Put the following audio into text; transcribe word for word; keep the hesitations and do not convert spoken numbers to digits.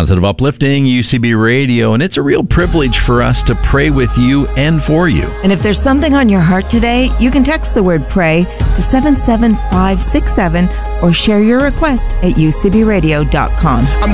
Positive, uplifting U C B Radio, and it's a real privilege for us to pray with you and for you. And if there's something on your heart today, you can text the word pray to seven seven five six seven or share your request at u c b radio dot com.